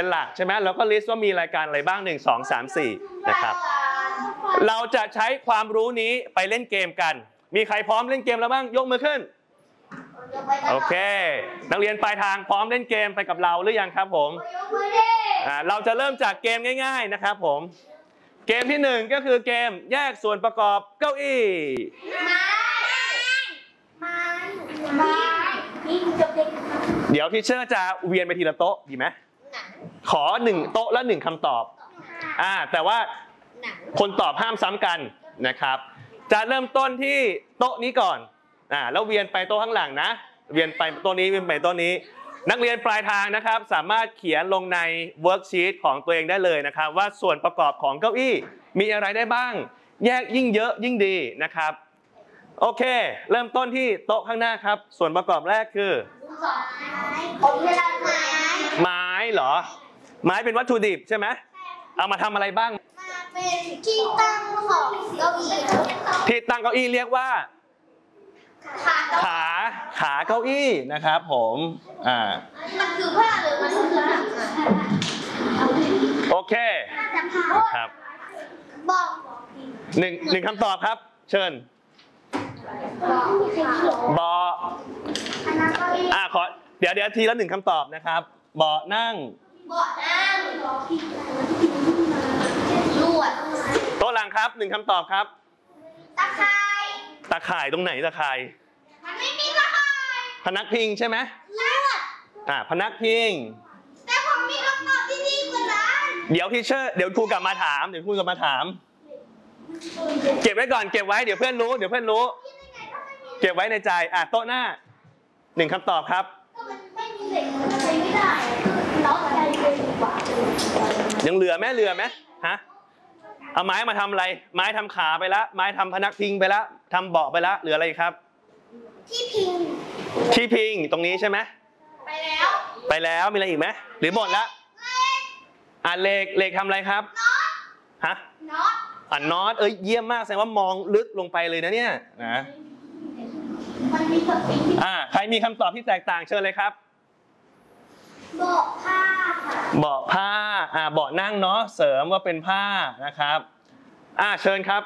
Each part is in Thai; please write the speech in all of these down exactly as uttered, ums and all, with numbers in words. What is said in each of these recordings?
เป็นหลักใช่ไหมแล้วก็ลิสต์ว่ามีรายการอะไรบ้างหนึ่งสองสามสี่นะครับเราจะใช้ความรู้นี้ไปเล่นเกมกันมีใครพร้อมเล่นเกมแล้วบ้างยกมือขึ้นโอเคนักเรียนปลายทางพร้อมเล่นเกมไปกับเราหรือยังครับผมเราจะเริ่มจากเกมง่ายๆนะครับผมเกมที่หนึ่งก็คือเกมแยกส่วนประกอบเก้าอี้เดี๋ยวทีเชอร์จะเวียนไปทีละโต๊ะดีไหมขอหนึ่งโต๊ะละหนึ่งคำตอบอ่าแต่ว่าคนตอบห้ามซ้ำกันนะครับจะเริ่มต้นที่โต๊ะนี้ก่อนอ่าแล้วเวียนไปโต๊ะข้างหลังนะเวียนไปโต๊ะนี้เวียนไปโต๊ะนี้นักเรียนปลายทางนะครับสามารถเขียนลงในเวิร์กชีตของตัวเองได้เลยนะครับว่าส่วนประกอบของเก้าอี้มีอะไรได้บ้างแยกยิ่งเยอะยิ่งดีนะครับโอเคเริ่มต้นที่โต๊ะข้างหน้าครับส่วนประกอบแรกคือไม้เหรอไม้เป็นวัตถุดิบใช่ไหมเอามาทำอะไรบ้างเป็นที่ตั้งของเก้าอี้ที่ตั้งเก้าอี้เรียกว่าขาขาเก้าอี้นะครับผมอ่ามันคือผ้าหรือมันคือหนังโอเคครับบอกหนึ่งหนึ่งคำตอบครับเชิญเบาะอ่าขอเดี๋ยวเดี๋ยวทีละหนึ่งคำตอบนะครับเบาะนั่งเบาะนั่งลวดโต๊ะหลังครับหนึ่งคำตอบครับตะข่ายตะข่ายตรงไหนตะข่ายมันไม่มีตะข่ายพนักพิงใช่ไหมลวดอ่าพนักพิงแต่ผมมีคำตอบที่ดีกว่านั้นเดี๋ยวทีเชอร์เดี๋ยวครูกลับมาถามเดี๋ยวครูกลับมาถามเก็บไว้ก่อนเก็บไว้เดี๋ยวเพื่อนรู้เดี๋ยวเพื่อนรู้เก็บไว้ในใจอ่ะโต๊ะหน้าหนึ่งคำตอบครับยังเหลือไหมเหลือไหมฮะเอาไม้มาทำอะไรไม้ทำขาไปแล้วไม้ทำพนักพิงไปแล้วทำเบาะไปแล้วเหลืออะไรครับที่พิงที่พิงตรงนี้ใช่ไหมไปแล้วไปแล้วมีอะไรอีกไหมหรือหมดแล้วอ่ะเหล็กเหล็กทำอะไรครับฮะน็อตอ่ะน็อตเอ้ยเยี่ยมมากแสดงว่ามองลึกลงไปเลยนะเนี่ยนะมันมีสปริงอ่าใครมีคำตอบที่แตกต่างเชิญเลยครับเบาะผ้าค่ะเบาะผ้าอ่าเบาะนั่งเนาะเสริมว่าเป็นผ้านะครับอ่าเชิญครับ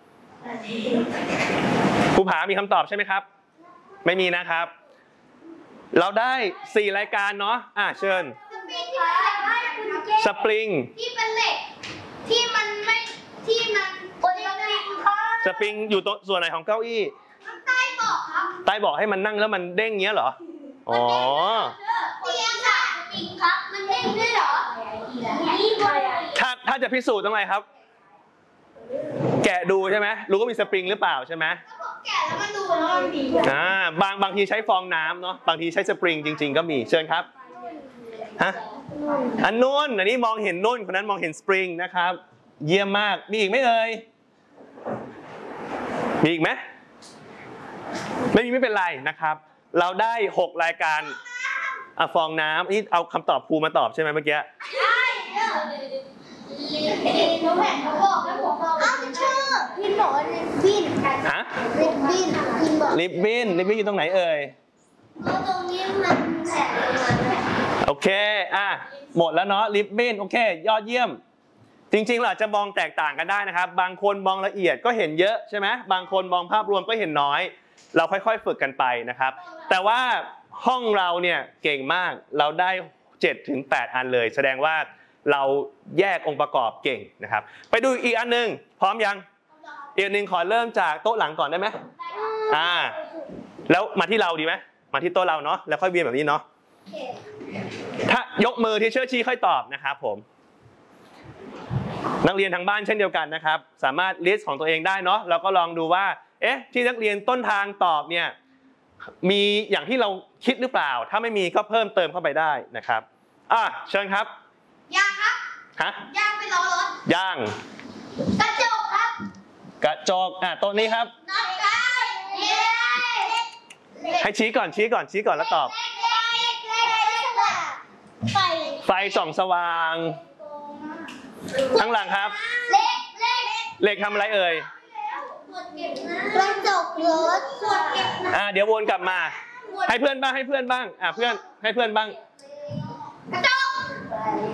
ครูผามีคำตอบใช่ไหมครับไม่มีนะครับเราได้สี่รายการเนาะอ่าเชิญสปริงที่เป็นเหล็กที่มันไม่ที่มันสปริงอยู่ตรงส่วนไหนของเก้าอี้ใต้เบาะครับใต้เบาะให้มันนั่งแล้วมันเด้งเงี้ยเหรออ๋อเตียงค่ะจริงครับมันเด้งด้วยเหรอถ้าถ้าจะพิสูจน์ต้องอะไรครับแกะดูใช่ไหมรู้ว่ามีสปริงหรือเปล่าใช่ไหมแกะแล้วมันดูแล้วมันดีอ่าบางบางทีใช้ฟองน้ำเนาะบางทีใช้สปริงจริงๆก็มีเชิญครับฮะอันนู้นอันนี้มองเห็นนุ่นคนนั้นมองเห็นสปริงนะครับเยี่ยมมากมีอีกไหมเอ่ยมีอีกไหมไม่มีไม่เป็นไรนะครับเราได้หกรายการอ่ะฟองน้ำนี่เอาคำตอบครูมาตอบใช่ไหมเมื่อกี้ใช่น้องแหวนเขาบอกแล้วผมบอกอ้าวชื่อพินบอกว่าลิบบิ้นฮะลิบบิ้นพินบอกลิบบิ้นลิบบิ้นอยู่ตรงไหนเอ่ยตรงนี้มันแฉะลงมาโอเคอ่ะหมดแล้วเนาะลิบบิ้นโอเคยอดเยี่ยมจริงๆเราจะมองแตกต่างกันได้นะครับบางคนมองละเอียดก็เห็นเยอะใช่ไหมบางคนมองภาพรวมก็เห็นน้อยเราค่อยๆฝึกกันไปนะครับแต่ว่าห้องเราเนี่ยเก่งมากเราได้เจ็ดถึงแปดอันเลยแสดงว่าเราแยกองค์ประกอบเก่งนะครับไปดูอีกอันนึงพร้อมยังอีกอันนึงขอเริ่มจากโต๊ะหลังก่อนได้ไหมอ่าแล้วมาที่เราดีไหมมาที่โต๊ะเราเนาะแล้วค่อยเวียนแบบนี้เนาะถ้ายกมือที่เชื่อชี้ค่อยตอบนะครับผมนักเรียนทางบ้านเช่นเดียวกันนะครับสามารถลิสต์ของตัวเองได้เนาะเราก็ลองดูว่าเอ๊ะที่นักเรียนต้นทางตอบเนี่ยมีอย่างที่เราคิดหรือเปล่าถ้าไม่มีก็เพิ่มเติมเข้าไปได้นะครับอ่ะเชิญครับย่างครับฮะย่างเป็นล้อรถย่างกระจกครับกระจกอ่ะตัวนี้ครับน็อตไก่ให้ชี้ก่อนชี้ก่อนชี้ก่อนแล้วตอบไฟไฟส่องสว่างข้างหลังครับเล็กเล็กเหล็กทำอะไรเอ่ยกระจกรถส่วนเก็บน้ำอ่ะเดี๋ยววนกลับมาให้เพื่อนบ้างให้เพื่อนบ้างอ่ะเพื่อนให้เพื่อนบ้างกระจก